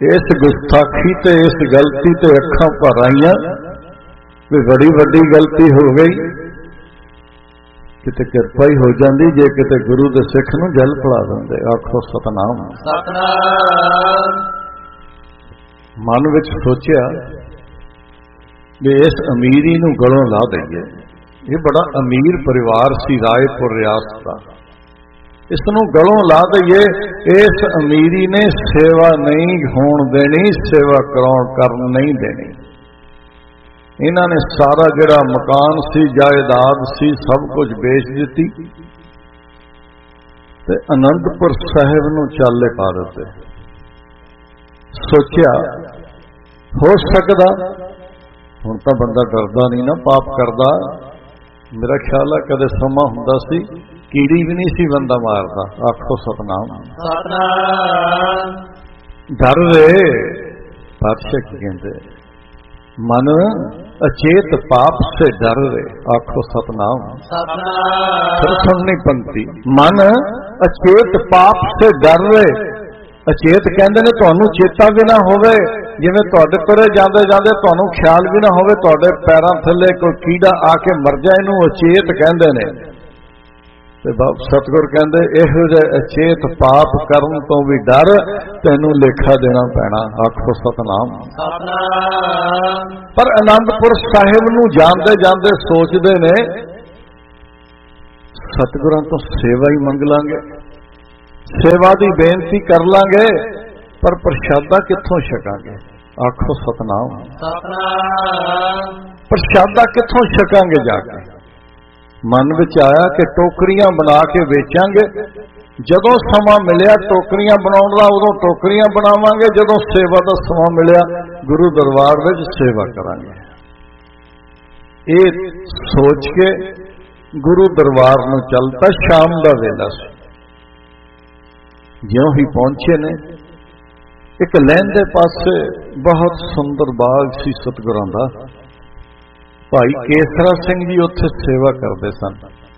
इस गुस्ताखी ते इस गलती ते अखां भर आईयां भी बड़ी वड्डी गलती हो गई, किते किरपा ही हो जाती जे किते गुरु दे सिख नूं जल पला दिंदे। आखो सतनाम सतनाम। मन विच सोचिया भी इस अमीरी नूं गलों ला दईए। ये बड़ा अमीर परिवार सी रायपुर रियासत का, इसनूं गलों ला दईए। इस अमीरी ने सेवा नहीं होण देनी, सेवा करन नहीं देनी। इन्हां ने सारा जिहड़ा मकान सी जायदाद सी सब कुछ बेच दिती ते आनंदपुर साहिब नूं चाले पा दिते। सोचिया हो सकदा हुण तां बंदा डरदा नहीं ना, पाप करदा। मेरा ख्याल है कदे समा हुंदा सी कीड़ी भी नहीं सी बंदा मारदा। आखो सतनाम सतनाम। डर रहे पातशाह की कहते मन अचेत पाप से डर रहे। आखो सतनाम सतनाम। फिर सुननी पंक्ति, मन अचेत पाप से डर रहे। अचेत कहते ने तुहानू चेता भी ना होवे, जिवें तुहाडे तुरे जांदे जांदे तुहानू ख्याल भी ना होवे तुहाडे पैरां थल्ले कोई कीड़ा आके मर जाए, इनू अचेत कहते ने। ते सतगुर कहते इहो जिहे अचेत पाप करन तो भी डर, तैनू लेखा देना पैना। आखो सतनाम सतनाम। पर आनंदपुर साहिब नूं जांदे जांदे सोचदे ने सतगुरां तो सेवा ही मंग लांगे, सेवा की बेनती कर लांगे, पर प्रशादा कित्थों छकांगे। आखो सतनाम सतनाम। प्रशादा कित्थों छकांगे जाके। मन विच आया कि टोकरियां बना के बेचांगे, जदों समा मिलिया टोकरियां बनाउण दा उदों टोकरियां बनावांगे, जदों सेवा दा समा मिलिया गुरु दरबार विच सेवा करांगे। ये सोच के गुरु दरबार नूं चलता। शाम दा वेला सी, ज्यों ही पहुंचे ने एक लहंदे पासे बहुत सुंदर बाग सी सतगुरां दा। भाई केसरा सिंह जी उत्थे सेवा करते सन।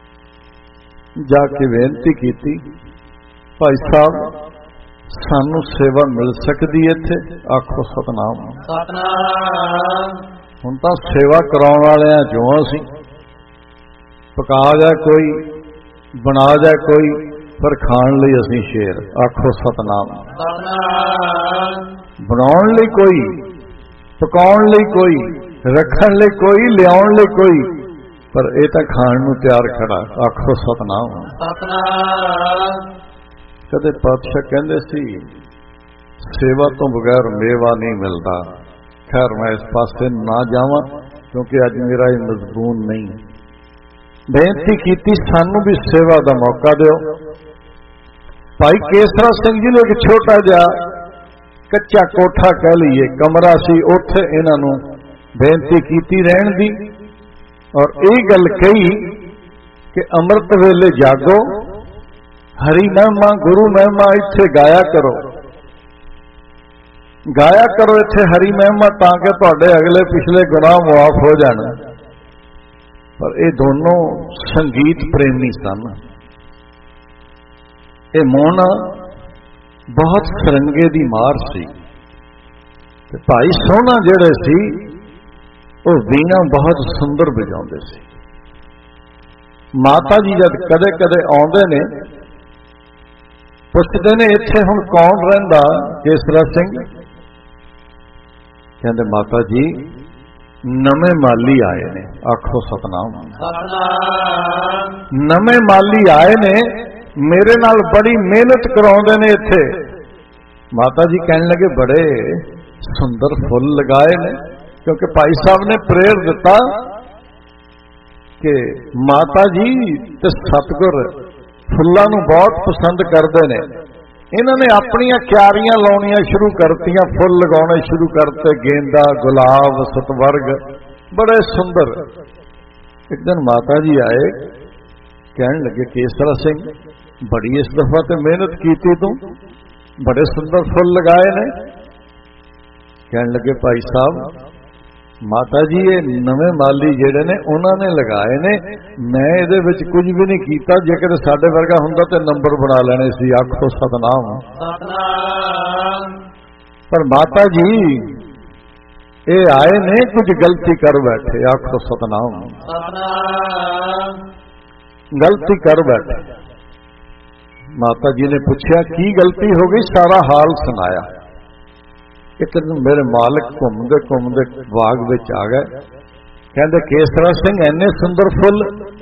जाके बेनती की, भाई साहब सानू सेवा मिल सकती है इत्थे। आखो सतनाम सतनाम। हुण तां सेवा कराउण वालियां जो असीं, पका जाए कोई बना जाए कोई, पर खाण लई असीं शेर। आखो सतनाम सतनाम। बनाउण लई कोई, पकाउण लई कोई, रखण लई कोई, लियाउण लई कोई, पर ये तां खाण नूं तैयार खड़ा। आखो सतनाम सतनाम। कदे पातशाह कहंदे सी सेवा तो बगैर मेवा नहीं मिलता। खैर मैं इस पासे ना जावां क्योंकि अज मेरा ये मजबून नहीं। बेनती की सानू भी सेवा का मौका दिओ। भाई केसरा सिंह जी ने एक छोटा जिहा कच्चा कोठा कह लीए कमरा सी, उत्थे इन्हां नूं बेनती की रहण दी और यह गल कही कि अमृत वेले जागो, हरी महिमा गुरु महिमा इत्थे गाया करो, गाया करो इत्थे हरी महिमा, ताकि तुहाडे अगले पिछले गुनाह मुआफ हो जाण। पर ये दोनों संगीत प्रेमी सन। ये मोहना बहुत सरंगे दी मार सी। ते भाई सोहना जिहड़े सी वो वीणा बहुत सुंदर बजाउंदे सी। माता जी जद कदे कदे आउंदे ने पुछदे ने इत्थे हुण कौन रहिंदा केसरा सिंह? कहंदे माता जी नवे माली आए ने। आखो सतनाम सतनाम। नवे माली आए ने, मेरे नाल बड़ी मेहनत कराउंदे ने इत्थे। माता जी कहने लगे बड़े सुंदर फुल लगाए ने, क्योंकि भाई साहब ने प्रेर दिता कि माता जी ते सतगुर फुल्लां नूं बहुत पसंद करते ने। इन्होंने अपनियां क्यारियां लाउणियां शुरू करतियां, फुल लगाने शुरू करते, गेंदा गुलाब सतवर्ग बड़े सुंदर। एक दिन माता जी आए, कहने लगे केसरा सिंह बड़ी इस दफा तो मेहनत की तू, बड़े सुंदर फुल लगाए ने। कहने लगे भाई साहब माता जी ये नवे माली जेडे ने उन्होंने लगाए ने, मैं इहदे विच कुछ भी नहीं कीता। जेकर साडे वर्गा हुंदा ते नंबर बना लेने सी। आखो सतनाम सतनाम। पर माता जी ये आए ने कुछ गलती कर बैठे, आखो सतनाम। सतनाम गलती कर बैठे। माता जी ने पूछा की गलती हो गई, सारा हाल सुनाया। एक दिन मेरे मालिक घूमते बाग विच आ गए, कहते केसरा सिंह इन्ने सुंदर फुल।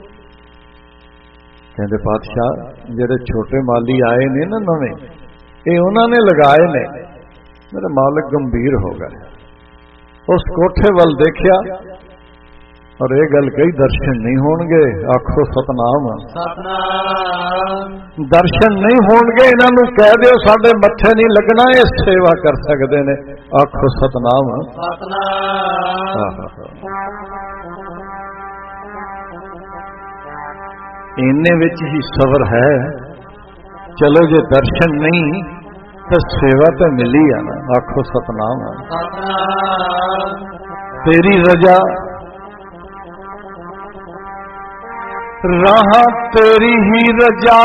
कहते पातशाह जेडे छोटे माली आए ने ना नवे, ये उन्होंने लगाए ने। मेरे मालिक गंभीर हो गए। उस कोठे वल देखा और ये गल कही दर्शन नहीं होणगे, आखो सतनाम। सतनाम दर्शन नहीं होणगे, इन्हों कह दिओ साडे मत्थे नहीं लगना, ये सेवा कर सकते ने, आखो सतनाम। सतनाम इन्ने विच ही सबर है। चलो जे दर्शन नहीं तो सेवा तो मिली है ना, आखो सतनाम। सतनाम तेरी रजा राह तेरी ही रजा